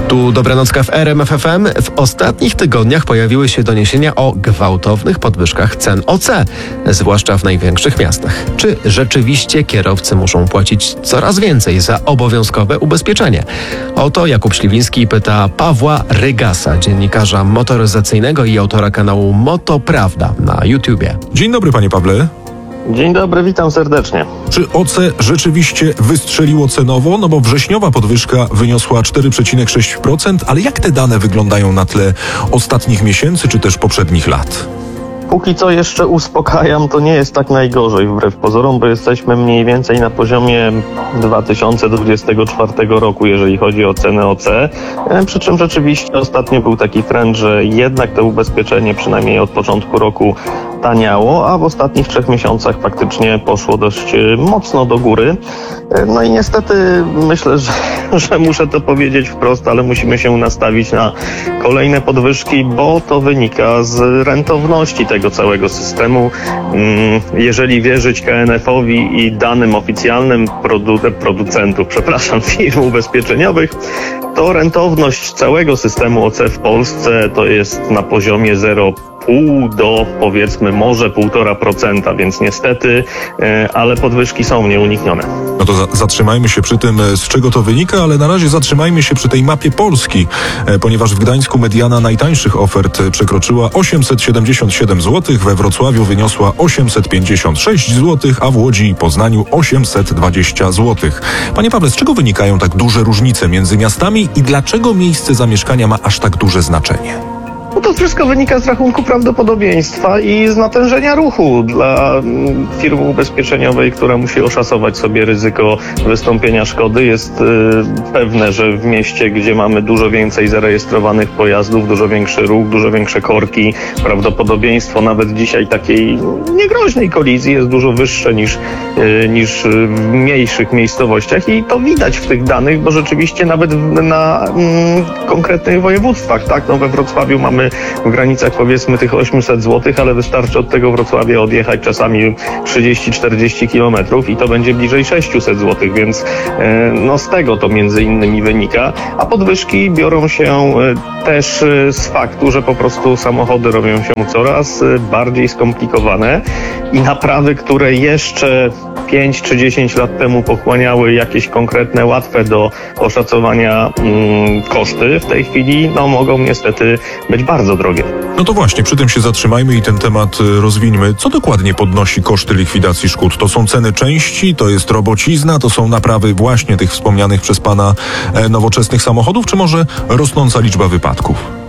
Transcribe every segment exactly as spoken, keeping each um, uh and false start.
Tu Dobranocka w R M F F M. W ostatnich tygodniach pojawiły się doniesienia o gwałtownych podwyżkach cen O C, zwłaszcza w największych miastach. Czy rzeczywiście kierowcy muszą płacić coraz więcej za obowiązkowe ubezpieczenie? O to Jakub Śliwiński pyta Pawła Rygasa, dziennikarza motoryzacyjnego i autora kanału Moto Prawda na YouTubie. Dzień dobry, panie Pawle. Dzień dobry, witam serdecznie. Czy O C rzeczywiście wystrzeliło cenowo? No bo wrześniowa podwyżka wyniosła cztery przecinek sześć procent, ale jak te dane wyglądają na tle ostatnich miesięcy czy też poprzednich lat? Póki co jeszcze uspokajam, to nie jest tak najgorzej wbrew pozorom, bo jesteśmy mniej więcej na poziomie dwa tysiące dwudziestego czwartego roku, jeżeli chodzi o cenę O C. Przy czym rzeczywiście ostatnio był taki trend, że jednak to ubezpieczenie przynajmniej od początku roku taniało, a w ostatnich trzech miesiącach faktycznie poszło dość mocno do góry. No i niestety myślę, że, że muszę to powiedzieć wprost, ale musimy się nastawić na kolejne podwyżki, bo to wynika z rentowności tego całego systemu. Jeżeli wierzyć K N F owi i danym oficjalnym produ- producentów, przepraszam, firm ubezpieczeniowych, to rentowność całego systemu O C w Polsce to jest na poziomie zero przecinek pięć do powiedzmy może półtora procenta, więc niestety, ale podwyżki są nieuniknione. No to za- zatrzymajmy się przy tym, z czego to wynika, ale na razie zatrzymajmy się przy tej mapie Polski, ponieważ w Gdańsku mediana najtańszych ofert przekroczyła osiemset siedemdziesiąt siedem złotych, we Wrocławiu wyniosła osiemset pięćdziesiąt sześć złotych, a w Łodzi i Poznaniu osiemset dwadzieścia złotych. Panie Pawle, z czego wynikają tak duże różnice między miastami i dlaczego miejsce zamieszkania ma aż tak duże znaczenie? No to wszystko wynika z rachunku prawdopodobieństwa i z natężenia ruchu dla firmy ubezpieczeniowej, która musi oszacować sobie ryzyko wystąpienia szkody. Jest y, pewne, że w mieście, gdzie mamy dużo więcej zarejestrowanych pojazdów, dużo większy ruch, dużo większe korki, prawdopodobieństwo nawet dzisiaj takiej niegroźnej kolizji jest dużo wyższe niż, y, niż w mniejszych miejscowościach i to widać w tych danych, bo rzeczywiście nawet na mm, konkretnych województwach, tak, no we Wrocławiu mamy w granicach powiedzmy tych osiemset złotych, ale wystarczy od tego Wrocławia odjechać czasami trzydzieści czterdzieści kilometrów i to będzie bliżej sześćset złotych, więc no z tego to między innymi wynika, a podwyżki biorą się też z faktu, że po prostu samochody robią się coraz bardziej skomplikowane i naprawy, które jeszcze pięć czy dziesięć lat temu pochłaniały jakieś konkretne, łatwe do oszacowania mm, koszty, w tej chwili no mogą niestety być bardzo drogie. No to właśnie, przy tym się zatrzymajmy i ten temat rozwińmy. Co dokładnie podnosi koszty likwidacji szkód? To są ceny części, to jest robocizna, to są naprawy właśnie tych wspomnianych przez pana e, nowoczesnych samochodów, czy może rosnąca liczba wypadków?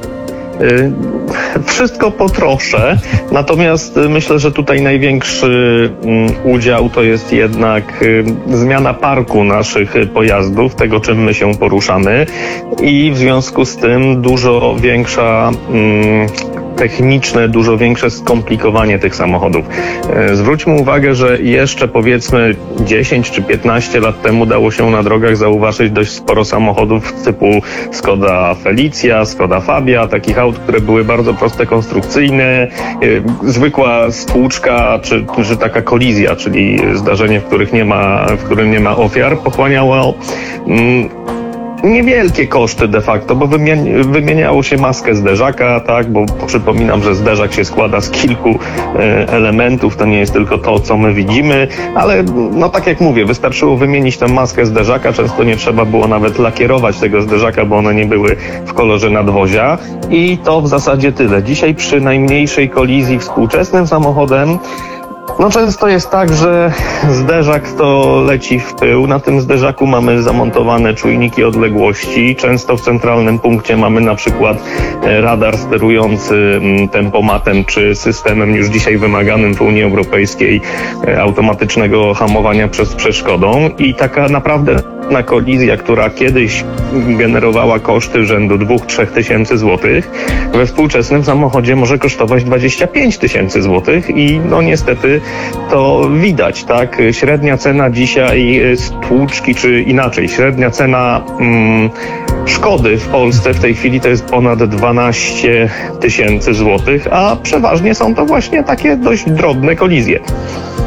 Wszystko po trosze, natomiast myślę, że tutaj największy udział to jest jednak zmiana parku naszych pojazdów, tego czym my się poruszamy i w związku z tym dużo większa techniczne, dużo większe skomplikowanie tych samochodów. Zwróćmy uwagę, że jeszcze powiedzmy dziesięć czy piętnaście lat temu dało się na drogach zauważyć dość sporo samochodów typu Skoda Felicia, Skoda Fabia, takich aut, które były bardzo proste konstrukcyjne, zwykła stłuczka czy, czy taka kolizja, czyli zdarzenie, w których nie ma, w którym nie ma ofiar, pochłaniało mm, niewielkie koszty de facto, bo wymieni- wymieniało się maskę zderzaka, tak, bo przypominam, że zderzak się składa z kilku e, elementów, to nie jest tylko to, co my widzimy, ale no tak jak mówię, wystarczyło wymienić tę maskę zderzaka, często nie trzeba było nawet lakierować tego zderzaka, bo one nie były w kolorze nadwozia i to w zasadzie tyle. Dzisiaj przy najmniejszej kolizji współczesnym samochodem no często jest tak, że zderzak to leci w tył. Na tym zderzaku mamy zamontowane czujniki odległości. Często w centralnym punkcie mamy na przykład radar sterujący tempomatem czy systemem już dzisiaj wymaganym w Unii Europejskiej automatycznego hamowania przed przeszkodą. I taka naprawdę na kolizja, która kiedyś generowała koszty rzędu dwa do trzech tysięcy złotych, we współczesnym samochodzie może kosztować dwadzieścia pięć tysięcy złotych i no niestety to widać, tak? Średnia cena dzisiaj stłuczki, czy inaczej, średnia cena mm, szkody w Polsce w tej chwili to jest ponad dwanaście tysięcy złotych, a przeważnie są to właśnie takie dość drobne kolizje.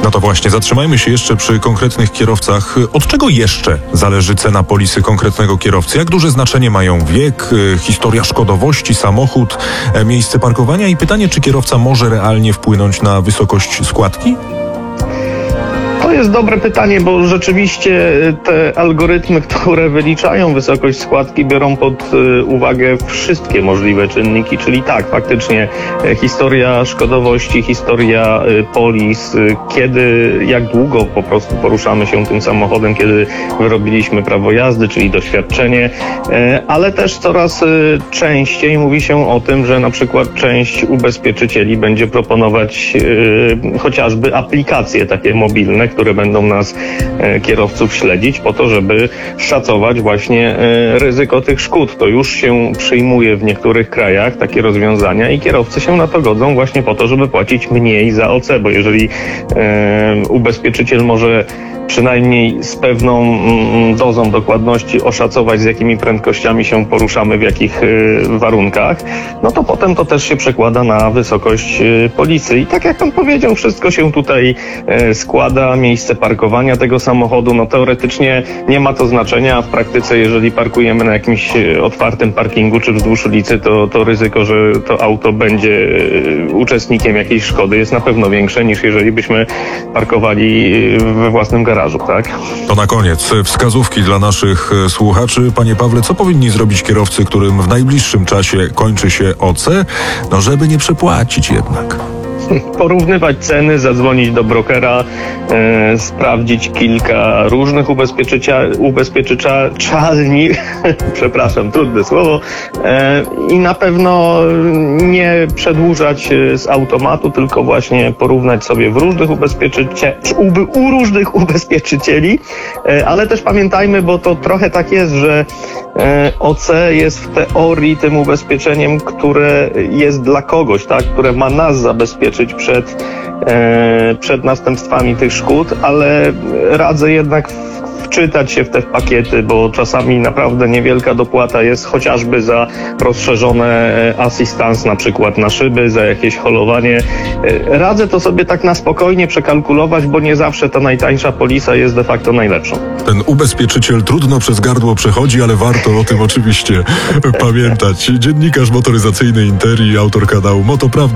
No to właśnie, zatrzymajmy się jeszcze przy konkretnych kierowcach. Od czego jeszcze zależy cena polisy konkretnego kierowcy? Jak duże znaczenie mają wiek, historia szkodowości, samochód, miejsce parkowania i pytanie, czy kierowca może realnie wpłynąć na wysokość składki? To jest dobre pytanie, bo rzeczywiście te algorytmy, które wyliczają wysokość składki, biorą pod uwagę wszystkie możliwe czynniki, czyli tak, faktycznie historia szkodowości, historia polis, kiedy, jak długo po prostu poruszamy się tym samochodem, kiedy wyrobiliśmy prawo jazdy, czyli doświadczenie, ale też coraz częściej mówi się o tym, że na przykład część ubezpieczycieli będzie proponować chociażby aplikacje takie mobilne, które będą nas, e, kierowców, śledzić po to, żeby szacować właśnie e, ryzyko tych szkód. To już się przyjmuje w niektórych krajach, takie rozwiązania, i kierowcy się na to godzą właśnie po to, żeby płacić mniej za O C, bo jeżeli e, ubezpieczyciel może przynajmniej z pewną mm, dozą dokładności oszacować, z jakimi prędkościami się poruszamy, w jakich y, warunkach, no to potem to też się przekłada na wysokość y, polisy. I tak jak pan powiedział, wszystko się tutaj y, składa, miejsce parkowania tego samochodu, no teoretycznie nie ma to znaczenia, a w praktyce, jeżeli parkujemy na jakimś y, otwartym parkingu czy wzdłuż ulicy, to, to ryzyko, że to auto będzie y, uczestnikiem jakiejś szkody, jest na pewno większe, niż jeżeli byśmy parkowali y, we własnym garażu. Tak? To na koniec wskazówki dla naszych słuchaczy. Panie Pawle, co powinni zrobić kierowcy, którym w najbliższym czasie kończy się O C, no żeby nie przepłacić jednak? Porównywać ceny, zadzwonić do brokera, e, sprawdzić kilka różnych ubezpieczycieli, przepraszam, trudne słowo, e, i na pewno nie przedłużać z automatu, tylko właśnie porównać sobie w różnych ubezpieczycieli, u różnych ubezpieczycieli, e, ale też pamiętajmy, bo to trochę tak jest, że e, O C jest w teorii tym ubezpieczeniem, które jest dla kogoś, tak, które ma nas zabezpieczyć przed, e, przed następstwami tych szkód, ale radzę jednak wczytać się w te pakiety, bo czasami naprawdę niewielka dopłata jest chociażby za rozszerzone asystans, na przykład na szyby, za jakieś holowanie. Radzę to sobie tak na spokojnie przekalkulować, bo nie zawsze ta najtańsza polisa jest de facto najlepszą. Ten ubezpieczyciel trudno przez gardło przechodzi, ale warto o tym oczywiście pamiętać. Dziennikarz motoryzacyjny Interi, autor kanału Moto Prawda.